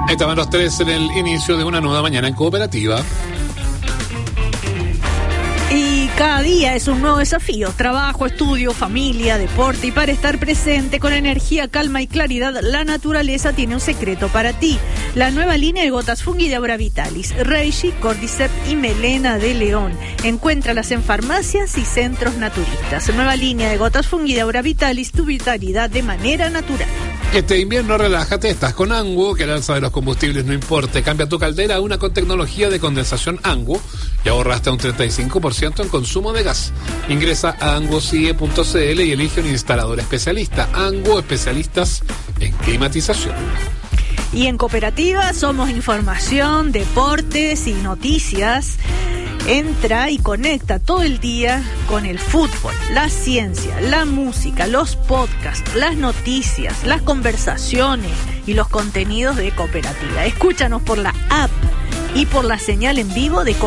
Estaban los tres en el inicio de una nueva mañana en Cooperativa. Y cada día es un nuevo desafío: trabajo, estudio, familia, deporte. Y para estar presente con energía, calma y claridad, la naturaleza tiene un secreto para ti. La nueva línea de gotas Fungi de Aura Vitalis, Reishi, Cordyceps y Melena de León. Encuéntralas en farmacias y centros naturistas. Nueva línea de gotas Fungi de Aura Vitalis, tu vitalidad de manera natural. Este invierno relájate, estás con Anguo, que el alza de los combustibles no importe. Cambia tu caldera a una con tecnología de condensación Anguo y ahorra hasta un 35% en consumo de gas. Ingresa a anguocie.cl y elige un instalador especialista. Anguo, especialistas en climatización. Y en Cooperativa somos información, deportes y noticias. Entra y conecta todo el día con el fútbol, la ciencia, la música, los podcasts, las noticias, las conversaciones y los contenidos de Cooperativa. Escúchanos por la app y por la señal en vivo de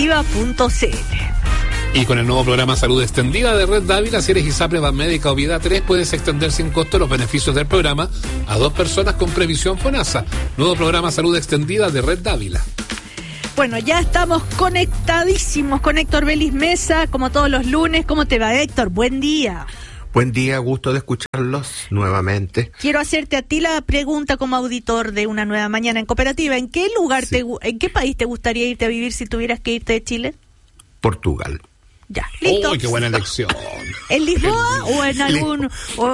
cooperativa.cl. Y con el nuevo programa Salud Extendida de Red Dávila, si eres ISAPRE, Banmédica o Vida 3, puedes extender sin costo los beneficios del programa a 2 personas con previsión FONASA. Nuevo programa Salud Extendida de Red Dávila. Bueno, ya estamos conectadísimos con Héctor Belis Mesa, como todos los lunes. ¿Cómo te va, Héctor? Buen día. Buen día, gusto de escucharlos nuevamente. Quiero hacerte a ti la pregunta como auditor de Una Nueva Mañana en Cooperativa. ¿En qué lugar, en qué país te gustaría irte a vivir si tuvieras que irte de Chile? Portugal. Ya, listo. ¡Uy, qué buena elección! ¿En Lisboa o en algún...?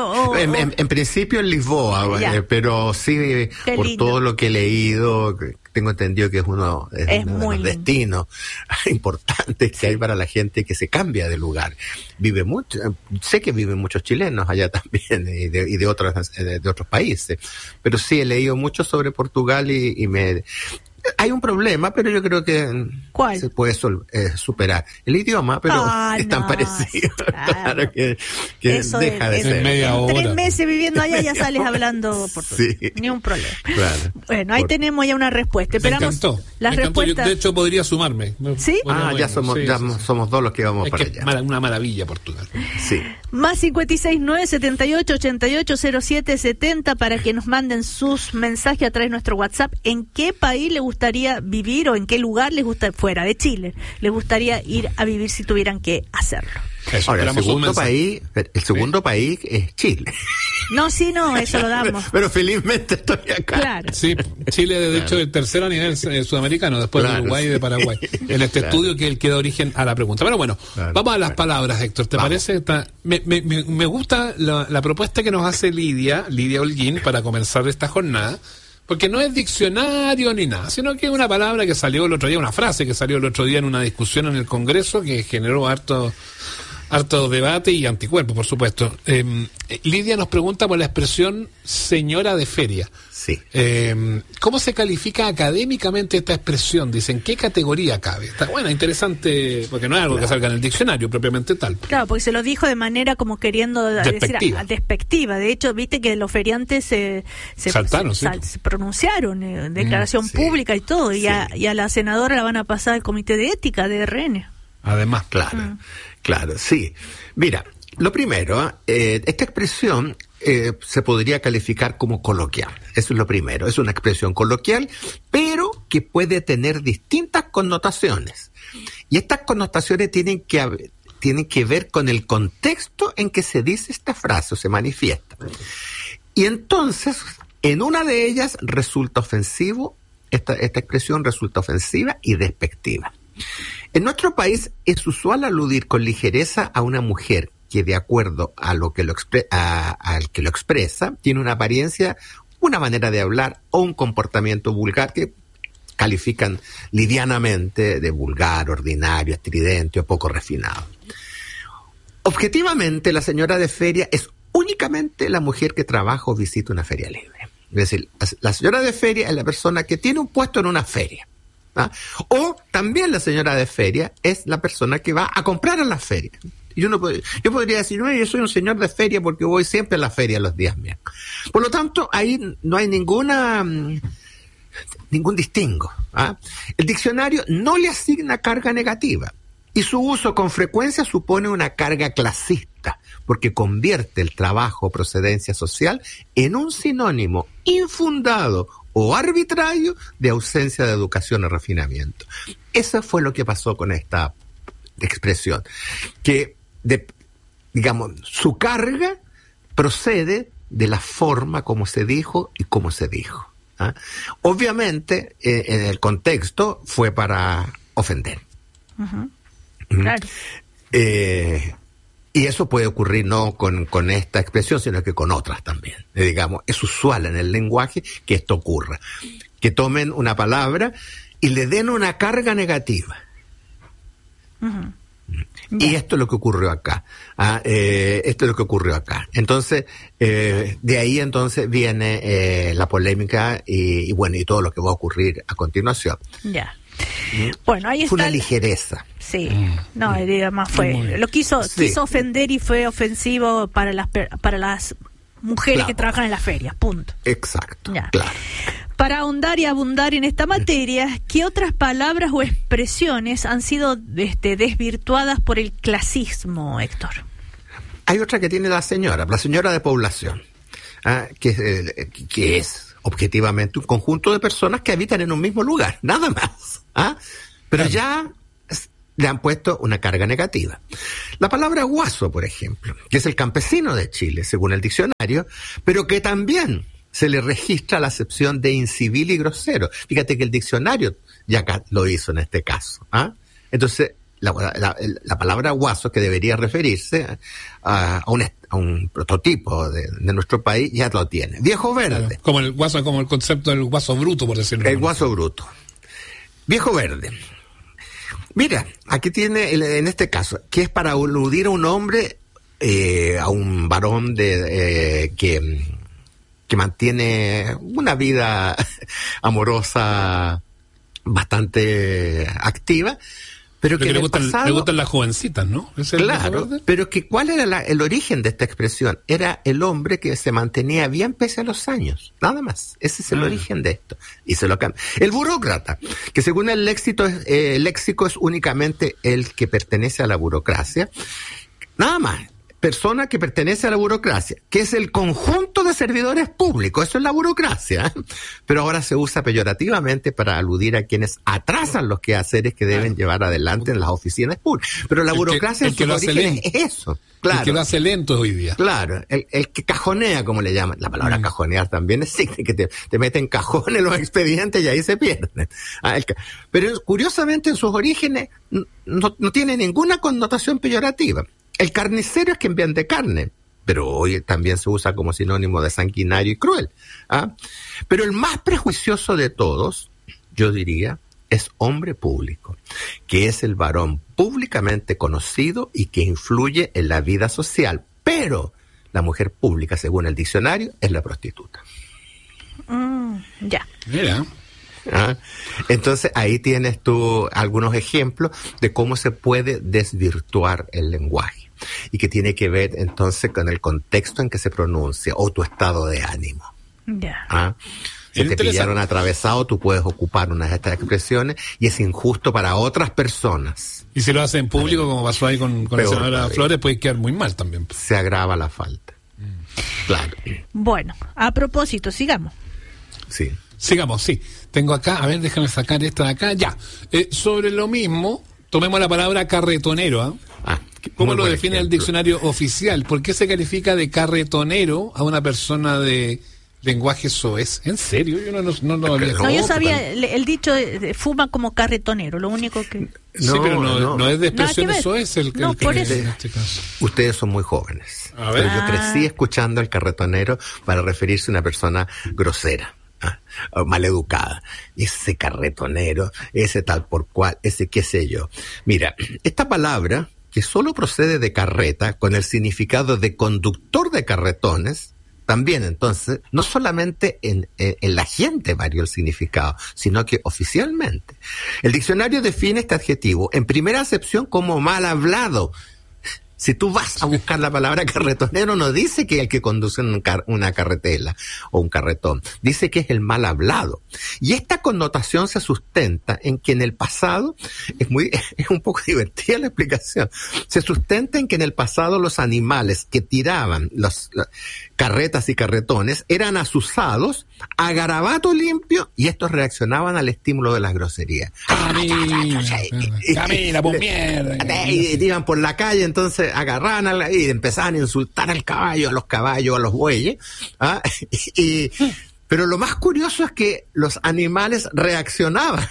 En principio en Lisboa, pero sí, qué por lindo. todo lo que he leído, tengo entendido que es uno de los destinos importantes que hay para la gente que se cambia de lugar. Vive mucho, sé que viven muchos chilenos allá también y de otros países, pero sí he leído mucho sobre Portugal y me... Hay un problema, pero yo creo que ¿cuál? Se puede superar. El idioma, pero es tan parecido. Claro que eso deja de ser. Media hora. 3 meses viviendo allá ya sales hablando portugués. Sí. Ni un problema. Claro. Bueno, ahí tenemos ya una respuesta. Esperamos. Me encantó. Las respuestas. Yo, de hecho, podría sumarme. ¿Sí? Ya somos 2 los que vamos para allá. Una maravilla Portugal. Sí. Más 569 78 88 07 70 para que nos manden sus mensajes a través de nuestro WhatsApp. ¿En qué país le gustaría vivir o en qué lugar les gusta, fuera de Chile, les gustaría ir a vivir si tuvieran que hacerlo? Eso, ahora, el segundo país es Chile. No, eso lo damos. Pero felizmente estoy acá. Claro. Sí, Chile de hecho el tercero a nivel sudamericano, después de Uruguay y de Paraguay. En este estudio que da origen a la pregunta. Pero bueno, vamos a las palabras, Héctor. ¿Te parece? Me gusta la propuesta que nos hace Lidia Holguín para comenzar esta jornada. Porque no es diccionario ni nada, sino que es una palabra que salió el otro día, una frase que salió el otro día en una discusión en el Congreso que generó harto debate y anticuerpos, por supuesto. Lidia nos pregunta por la expresión señora de feria. Sí. ¿Cómo se califica académicamente esta expresión? Dicen, ¿qué categoría cabe? Está buena, interesante, porque no es algo que salga en el diccionario propiamente tal. Claro, porque se lo dijo de manera como queriendo despectiva. decir despectiva. De hecho, viste que los feriantes se pronunciaron en declaración pública y todo, y a la senadora la van a pasar al Comité de Ética de RN. Además, Claro, sí. Mira, lo primero, esta expresión se podría calificar como coloquial. Eso es lo primero. Es una expresión coloquial, pero que puede tener distintas connotaciones. Y estas connotaciones tienen que ver con el contexto en que se dice esta frase o se manifiesta. Y entonces, en una de ellas resulta ofensivo, esta expresión resulta ofensiva y despectiva. En nuestro país es usual aludir con ligereza a una mujer que, de acuerdo a lo que al que lo expresa, tiene una apariencia, una manera de hablar o un comportamiento vulgar que califican livianamente de vulgar, ordinario, estridente o poco refinado. Objetivamente, la señora de feria es únicamente la mujer que trabaja o visita una feria libre. Es decir, la señora de feria es la persona que tiene un puesto en una feria. O también la señora de feria es la persona que va a comprar a la feria. Yo podría decir, no, yo soy un señor de feria porque voy siempre a la feria los días míos. Por lo tanto, ahí no hay ningún distingo. El diccionario no le asigna carga negativa y su uso con frecuencia supone una carga clasista porque convierte el trabajo o procedencia social en un sinónimo infundado o arbitrario de ausencia de educación o refinamiento. Eso fue lo que pasó con esta expresión, que su carga procede de la forma como se dijo y cómo se dijo. Obviamente, en el contexto fue para ofender. Uh-huh. Claro. Y eso puede ocurrir no con esta expresión, sino que con otras también. Es usual en el lenguaje que esto ocurra. Que tomen una palabra y le den una carga negativa. Uh-huh. Y esto es lo que ocurrió acá. Entonces, de ahí entonces viene la polémica y todo lo que va a ocurrir a continuación. Ya. Bueno, ahí fue está. Una ligereza. Sí. No, además lo quiso ofender y fue ofensivo para las mujeres que trabajan en las ferias. Punto. Exacto. Ya. Claro. Para ahondar y abundar en esta materia, ¿qué otras palabras o expresiones han sido desvirtuadas por el clasismo, Héctor? Hay otra que tiene la señora de población, que es objetivamente un conjunto de personas que habitan en un mismo lugar, nada más. Pero ya le han puesto una carga negativa. La palabra guaso, por ejemplo, que es el campesino de Chile, según el diccionario, pero que también se le registra la acepción de incivil y grosero. Fíjate que el diccionario ya lo hizo en este caso. Entonces, la palabra guaso, que debería referirse a un prototipo de nuestro país, ya lo tiene. Viejo verde. Claro, como el guaso, como el concepto del guaso bruto, por decirlo. El guaso bruto. Viejo verde. Mira, aquí tiene, en este caso, que es para aludir a un hombre, a un varón que mantiene una vida amorosa bastante activa, pero que le gustan las jovencitas, ¿no? Claro, pero que ¿cuál era el origen de esta expresión? Era el hombre que se mantenía bien pese a los años, nada más. Ese es el origen de esto. Y se lo cambia. El burócrata, que según el léxico es únicamente el que pertenece a la burocracia, nada más. Persona que pertenece a la burocracia, que es el conjunto de servidores públicos, eso es la burocracia, pero ahora se usa peyorativamente para aludir a quienes atrasan los quehaceres que deben llevar adelante en las oficinas públicas. Pero la burocracia en su origen es eso. Claro. El que lo hace lento hoy día. Claro, el que cajonea, como le llaman. La palabra cajonear también existe, que te meten cajones los expedientes y ahí se pierden. Pero curiosamente en sus orígenes no tiene ninguna connotación peyorativa. El carnicero es quien vende carne, pero hoy también se usa como sinónimo de sanguinario y cruel. Pero el más prejuicioso de todos, yo diría, es hombre público, que es el varón públicamente conocido y que influye en la vida social. Pero la mujer pública, según el diccionario, es la prostituta. Ya. Mira. Entonces ahí tienes tú algunos ejemplos de cómo se puede desvirtuar el lenguaje y que tiene que ver entonces con el contexto en que se pronuncia o tu estado de ánimo. Si te pillaron atravesado, tú puedes ocupar una de estas expresiones y es injusto para otras personas. Y si lo hace en público, como pasó ahí con la señora Flores, puede quedar muy mal también. Se agrava la falta. Claro. Bueno, a propósito, sigamos. Sí. Sigamos, sí. Tengo acá, a ver, déjame sacar esta de acá. Ya. Sobre lo mismo, tomemos la palabra carretonero. ¿Cómo lo define el diccionario oficial? ¿Por qué se califica de carretonero a una persona de lenguaje soez? ¿En serio? Yo no había... No, yo sabía el dicho de fuma como carretonero, lo único que... Sí, pero no es de expresiones soez el que por eso. en este caso. Ustedes son muy jóvenes. A ver. Pero yo crecí escuchando el carretonero para referirse a una persona grosera. Maleducada, ese carretonero, ese tal por cual, ese qué sé yo. Mira, esta palabra, que solo procede de carreta, con el significado de conductor de carretones, también entonces, no solamente en la gente varió el significado, sino que oficialmente. El diccionario define este adjetivo en primera acepción como mal hablado, Si tú vas a buscar la palabra carretonero, no dice que es el que conduce una carretela o un carretón. Dice que es el mal hablado. Y esta connotación se sustenta en que en el pasado, es un poco divertida la explicación, se sustenta en que en el pasado los animales que tiraban las carretas y carretones eran asusados a garabato limpio y estos reaccionaban al estímulo de las groserías. Camina, por mierda. Y iban por la calle, entonces agarraban y empezaban a insultar al caballo, a los caballos, a los bueyes. Pero lo más curioso es que los animales reaccionaban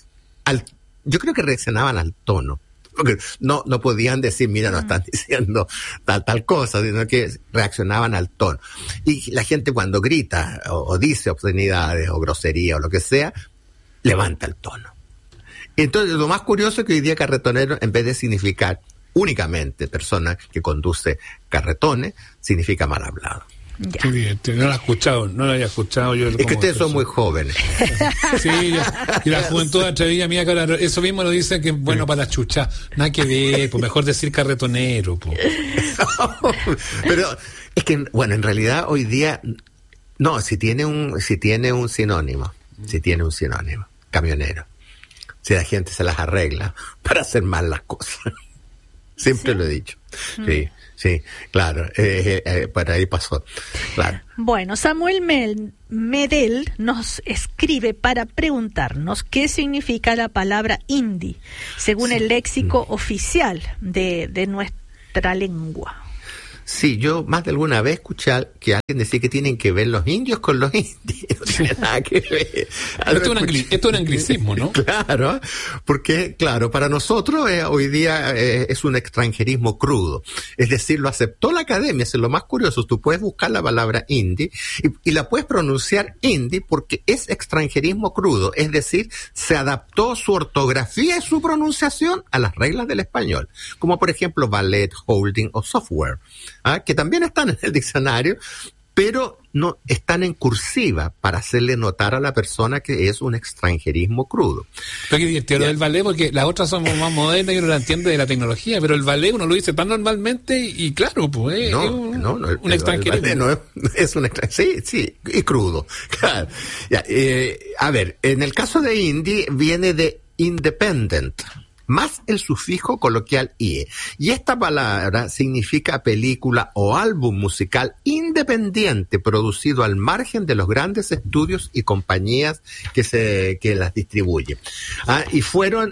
yo creo que reaccionaban al tono. Porque no podían decir, mira, no están diciendo tal cosa, sino que reaccionaban al tono. Y la gente cuando grita o dice obscenidades o grosería o lo que sea, levanta el tono. Entonces, lo más curioso es que hoy día carretonero, en vez de significar únicamente persona que conduce carretones, significa mal hablado. Qué bien, no lo había escuchado yo. Es que ustedes son muy jóvenes. Sí, y la juventud atrevida mía, claro, eso mismo lo dicen que es bueno para la chucha. Nada que ver, pues mejor decir carretonero. Pues. Pero es que, bueno, en realidad hoy día, no, si tiene un sinónimo, camionero. Si la gente se las arregla para hacer mal las cosas. Siempre lo he dicho. Sí, claro, por ahí pasó. Claro. Bueno, Samuel Medel nos escribe para preguntarnos qué significa la palabra indie, según el léxico oficial de nuestra lengua. Sí, yo más de alguna vez escuché que alguien decía que tienen que ver los indios con los indios. No tiene nada que ver. Esto es un anglicismo, ¿no? Claro, porque, claro, para nosotros hoy día es un extranjerismo crudo. Es decir, lo aceptó la academia. Es lo más curioso. Tú puedes buscar la palabra indie y la puedes pronunciar indie porque es extranjerismo crudo. Es decir, se adaptó su ortografía y su pronunciación a las reglas del español. Como, por ejemplo, ballet, holding o software. Que también están en el diccionario, pero no están en cursiva para hacerle notar a la persona que es un extranjerismo crudo. Pero que divertido lo del ballet, porque las otras son más modernas y uno la entiende de la tecnología, pero el ballet uno lo dice tan normalmente y claro, pues es un extranjerismo. Es un extranjerismo, sí, y crudo. Claro. A ver, en el caso de indie viene de independent, más el sufijo coloquial ie. Y esta palabra significa película o álbum musical independiente producido al margen de los grandes estudios y compañías que las distribuyen. Y fueron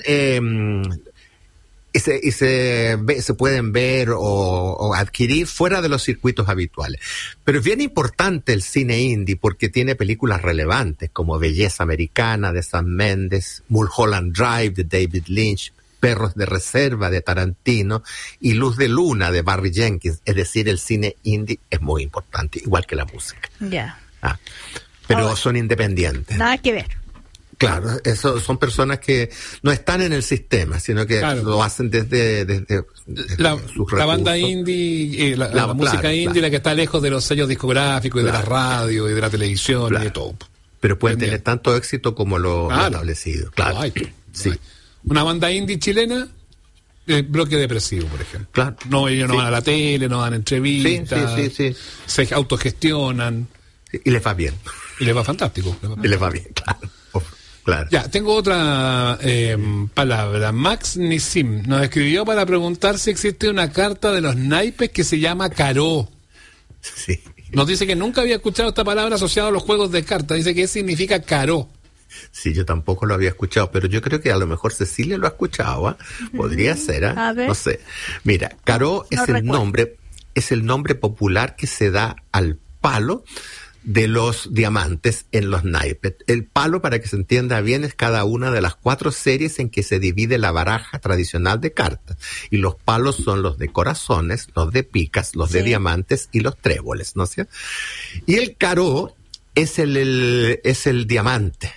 se pueden ver o adquirir fuera de los circuitos habituales. Pero es bien importante el cine indie porque tiene películas relevantes como Belleza Americana de Sam Mendes, Mulholland Drive de David Lynch, Perros de Reserva de Tarantino y Luz de Luna de Barry Jenkins. Es decir, el cine indie es muy importante, igual que la música. Ya. Pero son independientes. Nada que ver. Claro, eso son personas que no están en el sistema, sino que lo hacen desde sus recursos. La banda indie, la música indie, la que está lejos de los sellos discográficos y de la radio y de la televisión y de todo. Pero pueden tener tanto éxito como lo establecido. Claro. Sí. Una banda indie chilena, Bloque Depresivo, por ejemplo. Claro. No, ellos no van a la tele, no dan entrevistas, se autogestionan. Y les va bien. Y les va fantástico. Y les va bien, claro. Ya, tengo otra palabra. Max Nissim nos escribió para preguntar si existe una carta de los naipes que se llama Caró. Sí. Nos dice que nunca había escuchado esta palabra asociada a los juegos de cartas. Dice que significa Caró. Sí, yo tampoco lo había escuchado, pero yo creo que a lo mejor Cecilia lo ha escuchado, Podría ser, no sé. Mira, Caró es el nombre popular que se da al palo de los diamantes en los naipes. El palo, para que se entienda bien, es cada una de las 4 series en que se divide la baraja tradicional de cartas. Y los palos son los de corazones, los de picas, los de diamantes y los tréboles, ¿no es cierto? Y el caró es el diamante.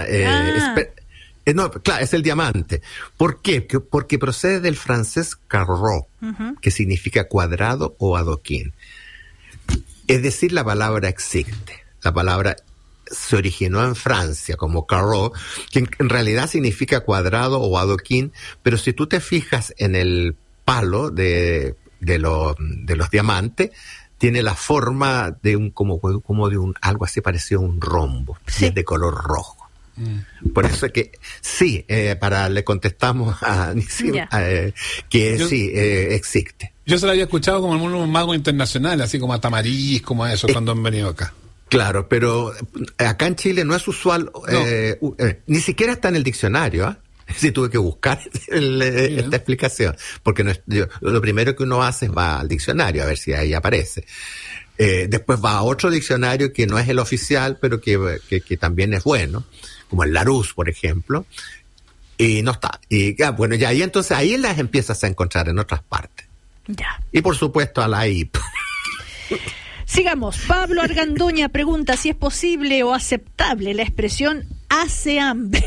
Es el diamante. ¿Por qué? Porque procede del francés carreau, que significa cuadrado o adoquín. Es decir, la palabra existe. La palabra se originó en Francia como carreau, que en realidad significa cuadrado o adoquín, pero si tú te fijas en el palo de los diamantes, tiene la forma de un como de un algo así parecido a un rombo, y es de color rojo. Por eso es que sí, le contestamos a Nisim que existe. Yo se lo había escuchado como un mago internacional, así como a Tamariz, como a eso, cuando han venido acá. Claro, pero acá en Chile no es usual, ni siquiera está en el diccionario, ¿eh? Sí, tuve que buscar esta explicación, porque lo primero que uno hace es va al diccionario a ver si ahí aparece. Después va a otro diccionario que no es el oficial, pero que también es bueno, como el Larousse, por ejemplo, y no está. Y ahí entonces ahí las empiezas a encontrar en otras partes. Ya. Y por supuesto a la IP. Sigamos. Pablo Argandoña pregunta si es posible o aceptable la expresión hace hambre.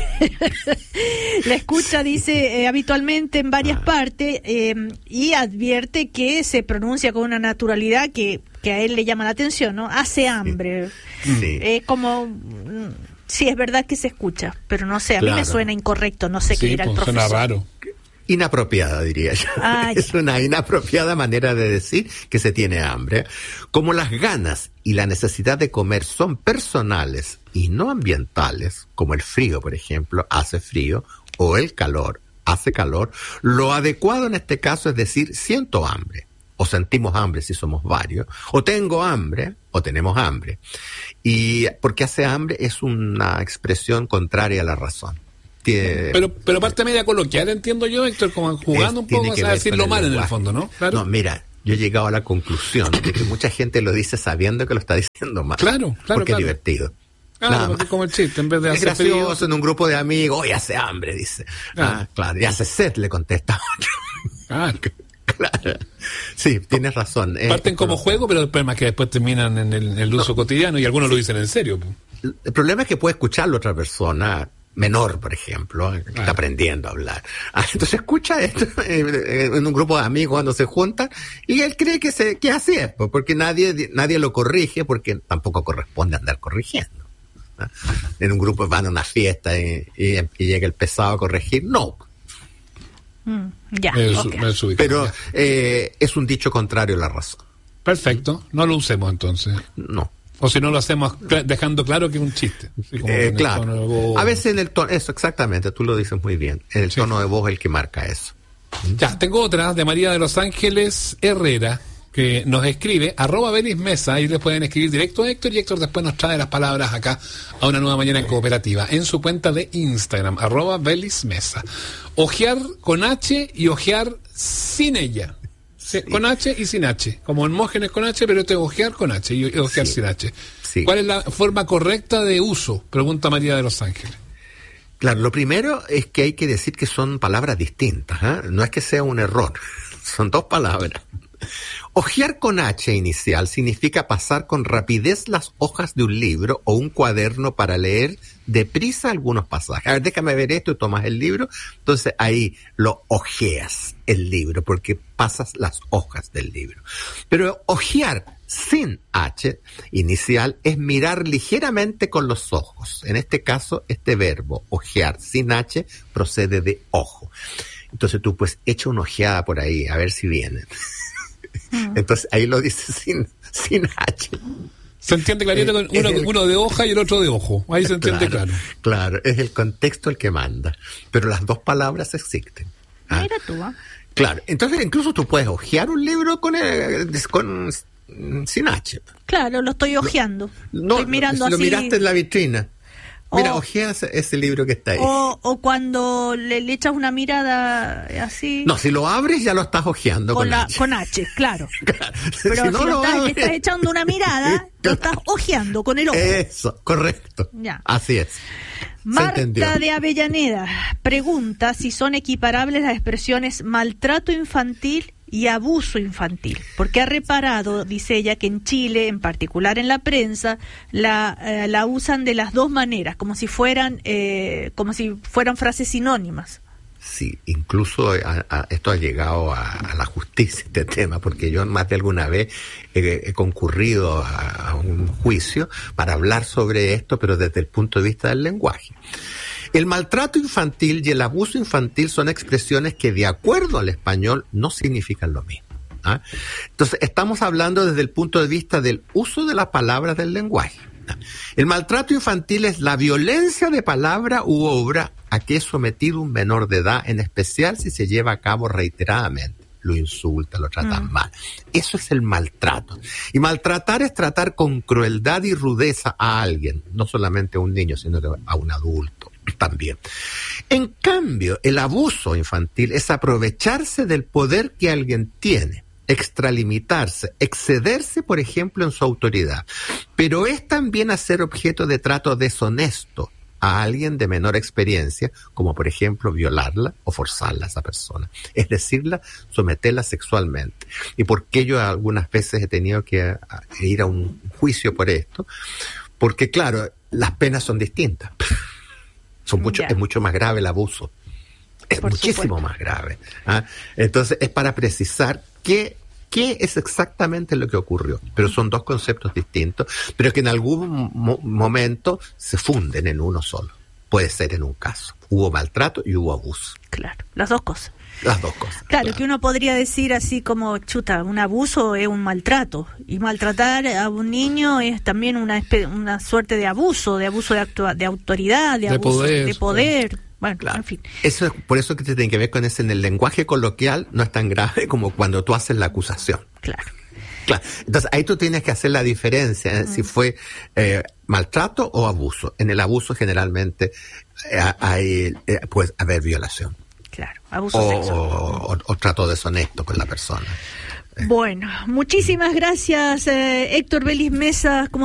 La escucha, dice, habitualmente en varias partes y advierte que se pronuncia con una naturalidad que a él le llama la atención, ¿no? Hace hambre. Sí. Como... Sí, es verdad que se escucha, pero no sé, a mí me suena incorrecto, no sé qué dirá el profesor. Suena raro. Inapropiada, diría yo. Es una inapropiada manera de decir que se tiene hambre. Como las ganas y la necesidad de comer son personales y no ambientales, como el frío, por ejemplo, hace frío, o el calor hace calor, lo adecuado en este caso es decir siento hambre, o sentimos hambre si somos varios, o tengo hambre, o tenemos hambre. Y porque hace hambre es una expresión contraria a la razón. Pero parte media coloquial, entiendo yo, Héctor, como jugando un poco a decirlo mal en el fondo, ¿no? Claro. No, mira, yo he llegado a la conclusión de que mucha gente lo dice sabiendo que lo está diciendo mal. Claro. Porque es divertido. Claro, como el chiste, en vez de es hacer gracioso frío. En un grupo de amigos, hoy hace hambre, dice. Claro, y hace sed, le contesta otro. Claro. Sí, tienes razón. Parten como juego, pero el problema es que después terminan en el uso cotidiano y algunos lo dicen en serio. El problema es que puede escucharlo otra persona menor, por ejemplo, que está aprendiendo a hablar. Entonces escucha esto en un grupo de amigos cuando se juntan y él cree que así es, porque nadie lo corrige, porque tampoco corresponde andar corrigiendo. En un grupo van a una fiesta y llega el pesado a corregir, no. Pero es un dicho contrario a la razón. Perfecto, no lo usemos entonces. No. O si no lo hacemos dejando claro que es un chiste. Claro. A veces en el tono, eso exactamente, tú lo dices muy bien. En el tono de voz es el que marca eso. Ya, tengo otra de María de Los Ángeles Herrera, que nos escribe, @BelisMesa, ahí le pueden escribir directo a Héctor, y Héctor después nos trae las palabras acá a Una Nueva Mañana en Cooperativa, en su cuenta de Instagram, @BelisMesa. Ojear con H y ojear sin ella. Sí. Con H y sin H, como Hermógenes con H, pero este es ojear con H y ojear sin H. Sí. ¿Cuál es la forma correcta de uso? Pregunta María de Los Ángeles. Claro, lo primero es que hay que decir que son palabras distintas, no es que sea un error, son dos palabras. Ojear con H inicial significa pasar con rapidez las hojas de un libro o un cuaderno para leer deprisa algunos pasajes. A ver, déjame ver esto, y tomas el libro, entonces ahí lo ojeas el libro, porque pasas las hojas del libro. Pero ojear sin H inicial es mirar ligeramente con los ojos. En este caso, este verbo, ojear sin H, procede de ojo. Entonces tú pues echa una ojeada por ahí, a ver si vienen. Entonces ahí lo dice sin H. Se entiende clarito con uno de hoja y el otro de ojo. Ahí se entiende claro. Claro, es el contexto el que manda. Pero las dos palabras existen. Mira tú, Claro, entonces incluso tú puedes hojear un libro sin H. Claro, lo estoy hojeando. Estoy mirando lo así. Miraste en la vitrina. Mira, ojea ese libro que está ahí. O cuando le echas una mirada así. No, si lo abres ya lo estás ojeando con H. Con H, claro. Claro. Pero si le estás echando una mirada, lo estás ojeando con el ojo. Eso, correcto. Ya. Así es. Marta de Avellaneda pregunta si son equiparables las expresiones maltrato infantil y abuso infantil, porque ha reparado, dice ella, que en Chile, en particular en la prensa, la usan de las dos maneras, como si fueran frases sinónimas. Sí, incluso esto ha llegado a la justicia, este tema, porque yo más de alguna vez he concurrido a un juicio para hablar sobre esto, pero desde el punto de vista del lenguaje. El maltrato infantil y el abuso infantil son expresiones que, de acuerdo al español, no significan lo mismo. ¿ah? Entonces, estamos hablando desde el punto de vista del uso de las palabras del lenguaje. El maltrato infantil es la violencia de palabra u obra a que es sometido un menor de edad, en especial si se lleva a cabo reiteradamente. Lo insulta, lo tratan mal. Eso es el maltrato. Y maltratar es tratar con crueldad y rudeza a alguien, no solamente a un niño, sino a un adulto también. En cambio, el abuso infantil es aprovecharse del poder que alguien tiene, extralimitarse, excederse, por ejemplo, en su autoridad. Pero es también hacer objeto de trato deshonesto a alguien de menor experiencia, como por ejemplo violarla o forzarla a esa persona. Es decirla, someterla sexualmente. ¿Y por qué yo algunas veces he tenido que ir a un juicio por esto? Porque claro, las penas son distintas. Es mucho más grave el abuso. Es muchísimo más grave. ¿Ah? Entonces es para precisar qué es exactamente lo que ocurrió. Pero son dos conceptos distintos, pero que en algún momento se funden en uno solo. Puede ser en un caso. Hubo maltrato y hubo abuso. Claro, las dos cosas. Las dos cosas. Claro, que uno podría decir así como, chuta, un abuso es un maltrato. Y maltratar a un niño es también una suerte de abuso de autoridad, de abuso de poder. Bueno, claro. En fin. Eso es, por eso que te tiene que ver con eso. En el lenguaje coloquial no es tan grave como cuando tú haces la acusación. Claro. Entonces ahí tú tienes que hacer la diferencia, si fue maltrato o abuso. En el abuso generalmente puede haber violación. Claro, abuso sexual. O trato deshonesto con la persona. Bueno, muchísimas gracias, Héctor Belis Mesa.